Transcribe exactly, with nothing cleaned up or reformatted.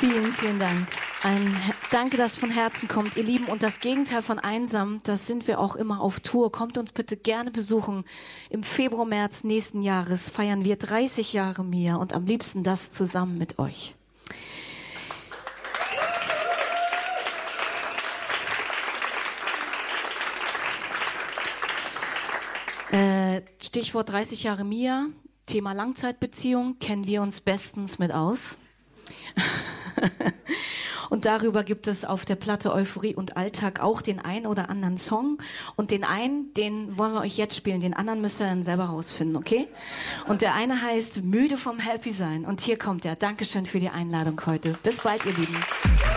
Vielen, vielen Dank. Ein Danke, das von Herzen kommt, ihr Lieben. Und das Gegenteil von einsam, das sind wir auch immer auf Tour. Kommt uns bitte gerne besuchen. Im Februar, März nächsten Jahres feiern wir dreißig Jahre Mia und am liebsten das zusammen mit euch. Äh, Stichwort dreißig Jahre Mia, Thema Langzeitbeziehung, kennen wir uns bestens mit aus. Und darüber gibt es auf der Platte Euphorie und Alltag auch den einen oder anderen Song. Und den einen, den wollen wir euch jetzt spielen. Den anderen müsst ihr dann selber rausfinden, okay? Und der eine heißt Müde vom Happy Sein. Und hier kommt er. Dankeschön für die Einladung heute. Bis bald, ihr Lieben.